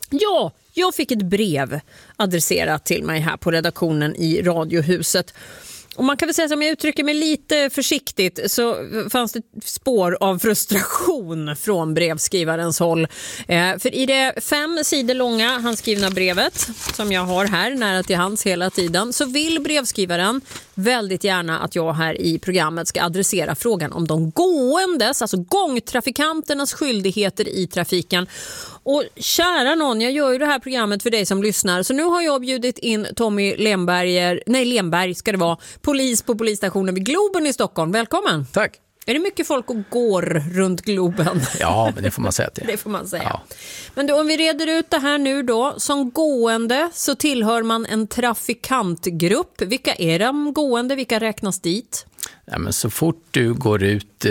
Ja, jag fick ett brev adresserat till mig här på redaktionen i Radiohuset. Och man kan väl säga att om jag uttrycker mig lite försiktigt så fanns det spår av frustration från brevskrivarens håll. För i det 5 sidor långa handskrivna brevet som jag har här nära till hands hela tiden så vill brevskrivaren väldigt gärna att jag här i programmet ska adressera frågan om de gåendes, alltså gångtrafikanternas skyldigheter i trafiken. Och kära någon, jag gör ju det här programmet för dig som lyssnar. Så nu har jag bjudit in Tommy Lemberg ska det vara, polis på polisstationen vid Globen i Stockholm. Välkommen. Tack. Är det mycket folk och går runt Globen? Ja, men det får man säga till. Det får man säga. Ja. Men då, om vi reder ut det här nu då. Som gående så tillhör man en trafikantgrupp. Vilka är de gående? Vilka räknas dit? Ja, men så fort du går ut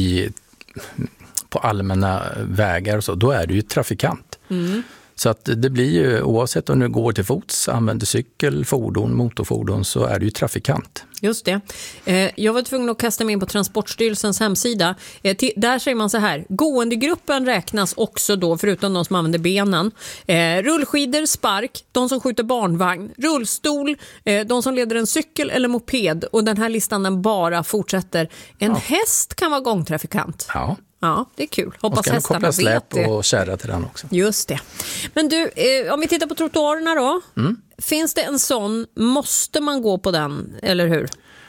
på allmänna vägar och så, då är du ju trafikant. Mm. Så att det blir ju, oavsett om du går till fots, använder cykel, fordon, motorfordon, så är du ju trafikant. Just det. Jag var tvungen att kasta mig in på Transportstyrelsens hemsida. Där säger man så här: gåendegruppen räknas också då, förutom de som använder benen. Rullskidor, spark, de som skjuter barnvagn, rullstol, de som leder en cykel eller moped. Och den här listan den bara fortsätter. En häst kan vara gångtrafikant. Ja. Ja, det är kul. Hoppas hästarna vet det. Och ska släp och kärra till den också. Just det. Men du, om vi tittar på trottoarerna då. Mm. Finns det en sån, måste man gå på den, eller hur?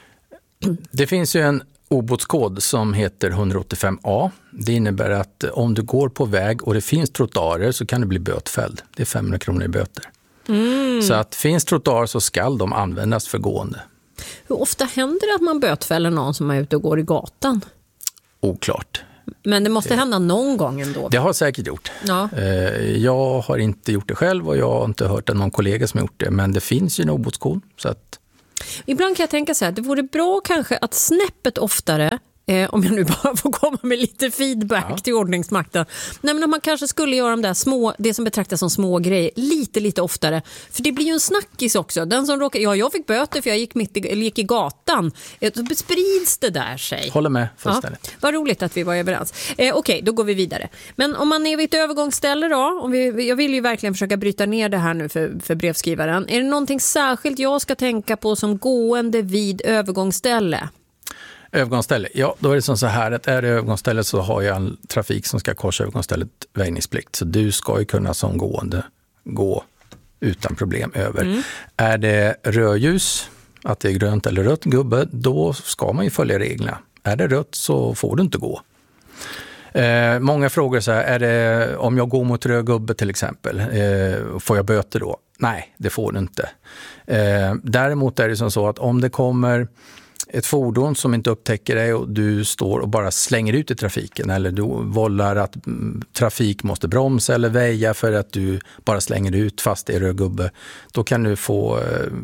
Det finns ju en obotskod som heter 185A. Det innebär att om du går på väg och det finns trottoarer så kan du bli bötfälld. Det är 500 kronor i böter. Mm. Så att finns trottoarer så ska de användas för gående. Hur ofta händer det att man bötfäller någon som är ute och går i gatan? Oklart. Men det måste hända någon gång ändå. Det har säkert gjort. Ja. Jag har inte gjort det själv och jag har inte hört någon kollega som har gjort det. Men det finns ju en obotskod. Så att... Ibland kan jag tänka så här, det vore bra kanske att snäppet oftare, om jag nu bara får komma med lite feedback till ordningsmakten. Nej, men man kanske skulle göra de där små, det som betraktas som små grejer lite oftare. För det blir ju en snackis också. Den som råkar, jag fick böter för jag gick i gatan. Då sprids det där sig. Håller med fullständigt. Ja, vad roligt att vi var överens. Okej, då går vi vidare. Men om man är vid ett övergångsställe då, jag vill ju verkligen försöka bryta ner det här nu för brevskrivaren. Är det någonting särskilt jag ska tänka på som gående vid övergångsställe? Övergångsställe. Ja, då är det som så här att är det övergångsställe så har jag en trafik som ska korsa övergångsstället väjningsplikt. Så du ska ju kunna som gående gå utan problem över. Mm. Är det rödljus, att det är grönt eller rött gubbe, då ska man ju följa reglerna. Är det rött så får du inte gå. Många frågar så här, är det, om jag går mot röd gubbe till exempel, får jag böter då? Nej, det får du inte. Däremot är det som så att om det kommer ett fordon som inte upptäcker dig och du står och bara slänger ut i trafiken eller du vållar att trafik måste bromsa eller väja för att du bara slänger ut fast i röd gubbe, då kan du få,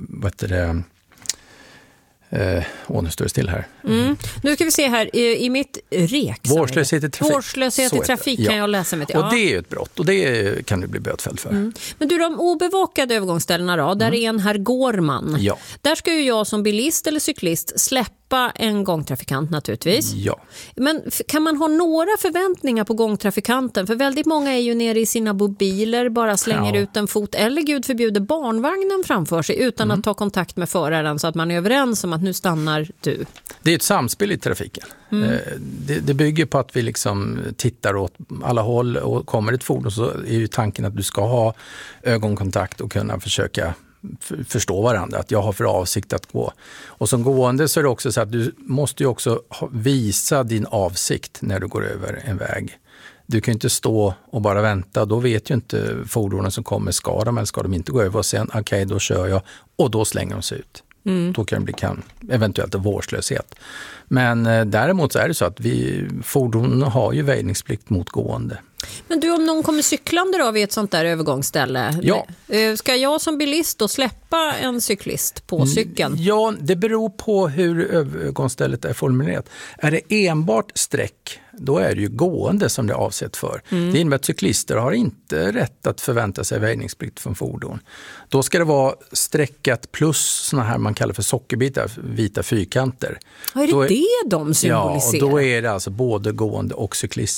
nu står det still här. Mm. Nu ska vi se här i mitt rek. Vårdslöshet i trafik. Vårdslöshet i trafik kan jag läsa mig till. Och det är ju ett brott och det kan du bli bötfälld för. Mm. Men du, de obevakade övergångsställena då, där är en herr Gårman. Ja. Där ska ju jag som bilist eller cyklist släppa en gångtrafikant naturligtvis. Ja. Men kan man ha några förväntningar på gångtrafikanten? För väldigt många är ju nere i sina mobiler, bara slänger ut en fot eller gud förbjuder barnvagnen framför sig utan att ta kontakt med föraren så att man är överens om att nu stannar du. Det är ett samspel i trafiken. Mm. Det bygger på att vi liksom tittar åt alla håll och kommer ett fordon så är ju tanken att du ska ha ögonkontakt och kunna försöka förstå varandra, att jag har för avsikt att gå. Och som gående så är det också så att du måste ju också visa din avsikt när du går över en väg. Du kan ju inte stå och bara vänta, då vet ju inte fordonen som kommer, ska de eller ska de inte gå över och sen okej, då kör jag och då slänger de sig ut. Mm. Då kan det bli eventuellt en vårdslöshet. Men däremot så är det så att fordonen har ju väjningsplikt mot gående. Men du, om någon kommer cyklande då vid ett sånt där övergångsställe, ska jag som bilist då släppa en cyklist på cykeln? Ja, det beror på hur övergångsstället är formulerat. Är det enbart sträck, då är det ju gående som det är avsett för. Det innebär att cyklister har inte rätt att förvänta sig väjningsplikt från fordon. Då ska det vara sträckat plus såna här man kallar för sockerbitar, vita fyrkanter. Är det de symboliserar? Ja, och då är det alltså både gående och cyklister.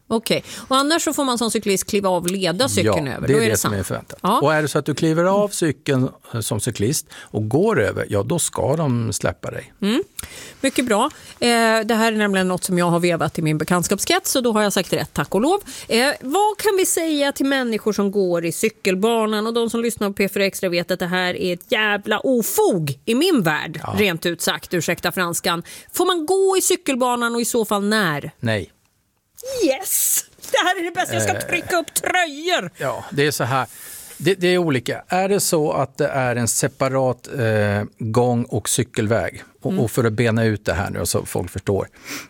Okej. Och annars så får man som cyklist kliva av och leda cykeln över. Det är då är det som är förväntat. Ja. Och är det så att du kliver av cykeln som cyklist och går över, ja då ska de släppa dig. Mycket bra. Det här är nämligen något som jag har vevat i min bekantskapskrets, så då har jag sagt rätt, tack och lov. Vad kan vi säga till människor som går i cykelbanan, och de som lyssnar på P4 Extra vet att det här är ett jävla ofog i min värld, rent ut sagt, ursäkta franskan. Får man gå i cykelbanan och i så fall när? Nej. Yes! Det här är det bästa, jag ska trycka upp tröjor. Ja, det är så här. Det är olika. Är det så att det är en separat gång- och cykelväg, och för att bena ut det här nu så folk förstår.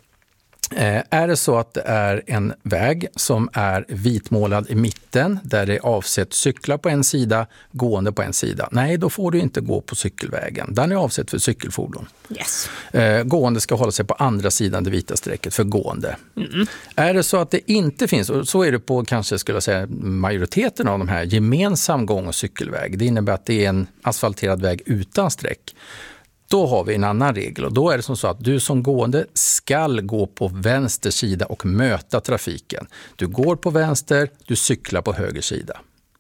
Är det så att det är en väg som är vitmålad i mitten där det är avsett cykla på en sida, gående på en sida. Nej, då får du inte gå på cykelvägen. Den är avsett för cykelfordon. Yes. Gående ska hålla sig på andra sidan det vita strecket för gående. Är det så att det inte finns, och så är det på kanske skulle jag säga majoriteten av de här, gemensam gång- och cykelväg. Det innebär att det är en asfalterad väg utan streck. Då har vi en annan regel, och då är det som så att du som gående ska gå på vänster sida och möta trafiken. Du går på vänster, du cyklar på höger sida.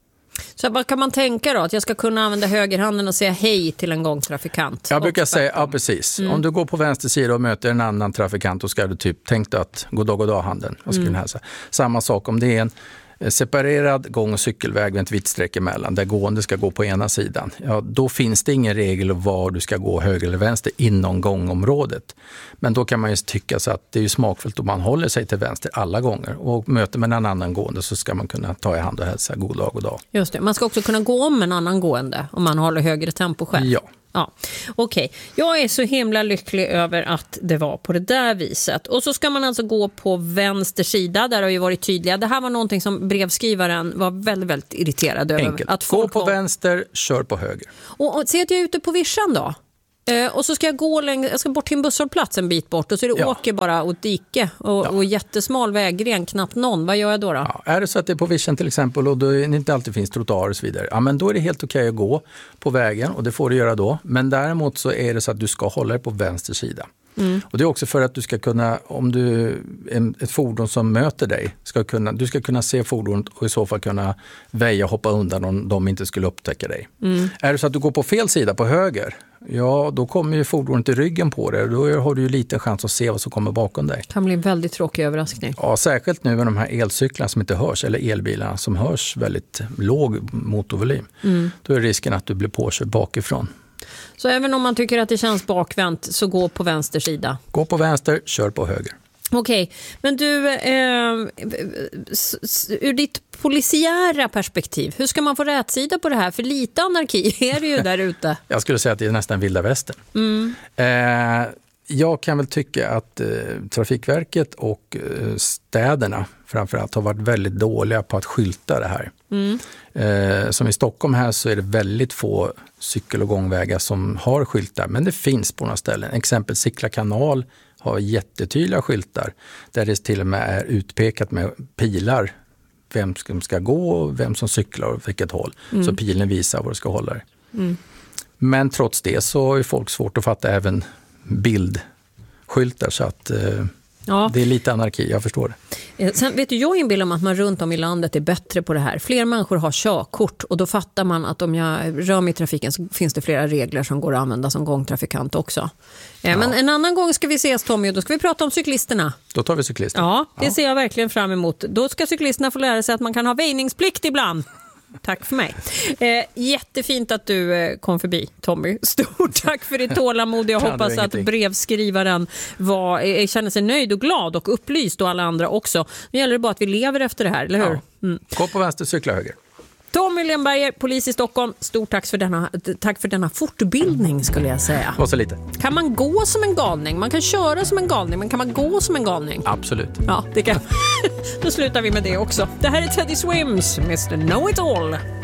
Så vad kan man tänka då? Att jag ska kunna använda högerhanden och säga hej till en gångtrafikant? Jag brukar säga, ja precis. Om du går på vänster sida och möter en annan trafikant, då ska du typ tänka att goddag handen. Vad skulle hälsa? Samma sak om det är en separerad gång- och cykelväg med ett vitt streck emellan där gående ska gå på ena sidan. Ja, då finns det ingen regel var du ska gå höger eller vänster inom gångområdet. Men då kan man ju tycka så att det är ju smakfullt om man håller sig till vänster alla gånger, och möter med en annan gående så ska man kunna ta i hand och hälsa god dag. Just det, man ska också kunna gå om en annan gående om man håller högre tempo själv. Ja, okej. Jag är så himla lycklig över att det var på det där viset. Och så ska man alltså gå på vänster sida, där har vi varit tydliga. Det här var någonting som brevskrivaren var väldigt, väldigt irriterad över. Enkelt. Att folk gå på vänster, kör på höger. Och se att jag är ute på vischan då. Och så ska jag gå jag ska bort till en busshållplats en bit bort, och så är det åker bara och dike och jättesmal väggren, knappt någon. Vad gör jag då? Ja, är det så att det är på vischan till exempel och då det inte alltid finns trottoarer och så vidare, ja men då är det helt okej att gå på vägen, och det får du göra då. Men däremot så är det så att du ska hålla dig på vänster sida. Och det är också för att du ska kunna, om du ett fordon som möter dig, du ska kunna se fordonet och i så fall kunna väja och hoppa undan om de inte skulle upptäcka dig. Är det så att du går på fel sida, på höger, ja då kommer ju fordonet i ryggen på dig, och då har du ju liten chans att se vad som kommer bakom dig. Det kan bli en väldigt tråkig överraskning. Ja, särskilt nu med de här elcyklarna som inte hörs, eller elbilarna som hörs väldigt låg motorvolym. Då är risken att du blir påkörd bakifrån. Så även om man tycker att det känns bakvänt, så gå på vänster sida. Gå på vänster, kör på höger. Okej, men du, ur ditt polisiära perspektiv, hur ska man få rätsida på det här? För lite anarki är det ju där ute. Jag skulle säga att det är nästan vilda västern. Jag kan väl tycka att Trafikverket och städerna framförallt har varit väldigt dåliga på att skylta det här. Som i Stockholm här så är det väldigt få cykel- och gångvägar som har skyltar, men det finns på några ställen. Exempel Sickla kanal har jättetydliga skyltar där det till och med är utpekat med pilar vem som ska gå och vem som cyklar och vilket håll. Så pilen visar var du ska hålla dig. Men trots det så är folk svårt att fatta även bildskyltar, så att det är lite anarki, jag förstår det. Sen vet du, jag inbillar mig att man runt om i landet är bättre på det här. Fler människor har körkort, och då fattar man att om jag rör mig i trafiken så finns det flera regler som går att använda som gångtrafikant också. Men en annan gång ska vi ses, Tommy, och då ska vi prata om cyklisterna. Då tar vi cyklister. Ja, det ser jag verkligen fram emot. Då ska cyklisterna få lära sig att man kan ha väjningsplikt ibland. Tack för mig. Jättefint att du kom förbi, Tommy. Stort tack för ditt tålamod. Jag hoppas att brevskrivaren känner sig nöjd och glad och upplyst, och alla andra också. Nu gäller det bara att vi lever efter det här, eller hur? Gå på vänster, cykla höger. Tommy Lenberger, polis i Stockholm. Stort tack för denna fortbildning, skulle jag säga. Och så lite. Kan man gå som en galning? Man kan köra som en galning, men kan man gå som en galning? Absolut. Ja, det kan. Då slutar vi med det också. Det här är Teddy Swims, Mr. Know It All.